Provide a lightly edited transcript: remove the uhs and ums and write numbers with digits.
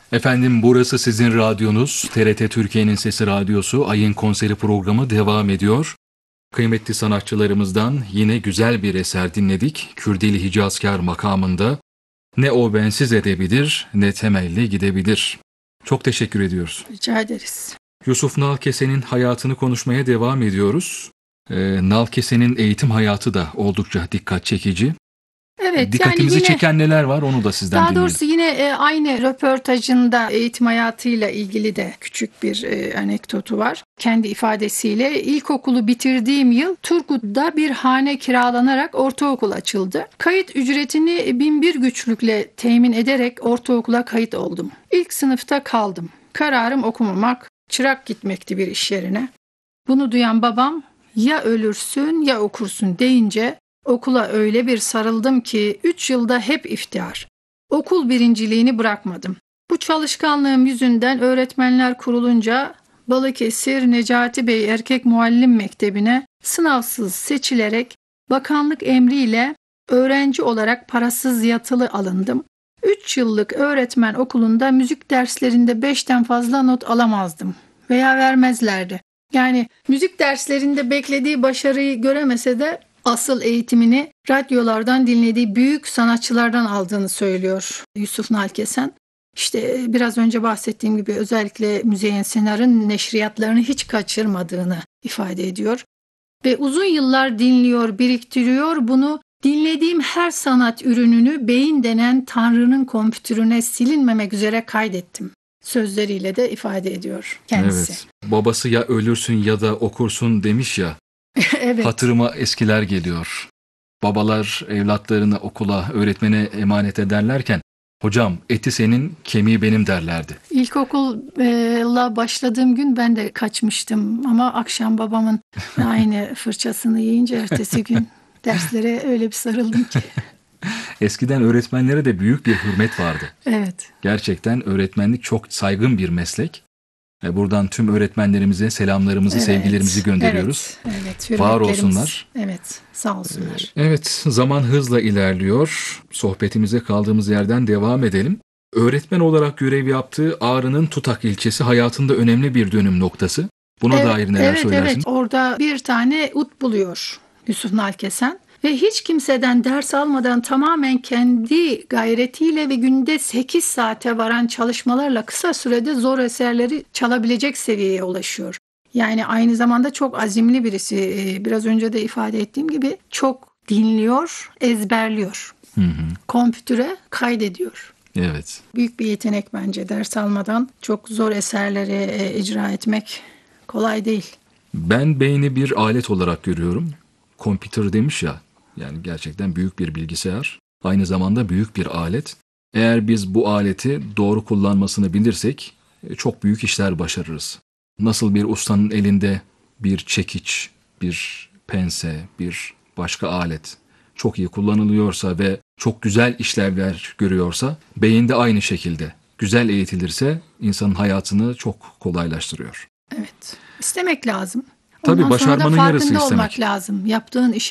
Efendim burası sizin radyonuz. TRT Türkiye'nin Sesi Radyosu Ayın Konseri programı devam ediyor. Kıymetli sanatçılarımızdan yine güzel bir eser dinledik. Kürdili Hicazkar makamında ne o bensiz edebilir ne temelli gidebilir. Çok teşekkür ediyoruz. Rica ederiz. Yusuf Nalkese'nin hayatını konuşmaya devam ediyoruz. Nalkese'nin eğitim hayatı da oldukça dikkat çekici. Evet, Dikkatimizi yani yine, çeken neler var onu da sizden daha dinleyelim. doğrusu yine aynı röportajında eğitim hayatıyla ilgili de küçük bir anekdotu var. Kendi ifadesiyle ilkokulu bitirdiğim yıl Turgut'ta bir hane kiralanarak ortaokul açıldı. Kayıt ücretini 1001 güçlükle temin ederek ortaokula kayıt oldum. İlk sınıfta kaldım. Kararım okumamak, çırak gitmekti bir iş yerine. Bunu duyan babam ya ölürsün ya okursun deyince okula öyle bir sarıldım ki 3 yılda hep iftihar. Okul birinciliğini bırakmadım. Bu çalışkanlığım yüzünden öğretmenler kurulunca Balıkesir Necati Bey Erkek Muallim Mektebi'ne sınavsız seçilerek bakanlık emriyle öğrenci olarak parasız yatılı alındım. 3 yıllık öğretmen okulunda müzik derslerinde 5'ten fazla not alamazdım veya vermezlerdi. Yani müzik derslerinde beklediği başarıyı göremese de asıl eğitimini radyolardan dinlediği büyük sanatçılardan aldığını söylüyor Yusuf Nalkesen. İşte biraz önce bahsettiğim gibi özellikle Müzeyyen Senar'ın neşriyatlarını hiç kaçırmadığını ifade ediyor. Ve uzun yıllar dinliyor, biriktiriyor. Bunu dinlediğim her sanat ürününü beyin denen Tanrı'nın kompütürüne silinmemek üzere kaydettim. Sözleriyle de ifade ediyor kendisi. Evet. Babası ya ölürsün ya da okursun demiş ya. Evet. Hatırıma eskiler geliyor. Babalar evlatlarını okula, öğretmene emanet ederlerken hocam eti senin, kemiği benim derlerdi. İlkokulla başladığım gün ben de kaçmıştım ama akşam babamın aynı fırçasını yiyince ertesi gün derslere öyle bir sarıldım ki. Eskiden öğretmenlere de büyük bir hürmet vardı. Evet. Gerçekten öğretmenlik çok saygın bir meslek. Buradan tüm öğretmenlerimize selamlarımızı, sevgilerimizi gönderiyoruz. Evet. Var olsunlar. Evet, sağ olsunlar. Evet, zaman hızla ilerliyor. Sohbetimize kaldığımız yerden devam edelim. Öğretmen olarak görev yaptığı Ağrı'nın Tutak ilçesi hayatında önemli bir dönüm noktası. Buna dair neler söylersiniz? Evet, orada bir tane ut buluyor Yusuf Nalkesen. Ve hiç kimseden ders almadan tamamen kendi gayretiyle ve günde 8 saate varan çalışmalarla kısa sürede zor eserleri çalabilecek seviyeye ulaşıyor. Yani aynı zamanda çok azimli birisi. Biraz önce de ifade ettiğim gibi çok dinliyor, ezberliyor. Kompütüre kaydediyor. Evet. Büyük bir yetenek bence. Ders almadan çok zor eserleri icra etmek kolay değil. Ben beyni bir alet olarak görüyorum. Computer demiş ya, yani gerçekten büyük bir bilgisayar. Aynı zamanda büyük bir alet. Eğer biz bu aleti doğru kullanmasını bilirsek çok büyük işler başarırız. Nasıl bir ustanın elinde bir çekiç, bir pense, bir başka alet çok iyi kullanılıyorsa ve çok güzel işlevler görüyorsa, beyin de aynı şekilde güzel eğitilirse insanın hayatını çok kolaylaştırıyor. Evet. İstemek lazım. Tabii Ondan sonra da başarmanın yarısı farkında istemek. olmak lazım. Yaptığın işi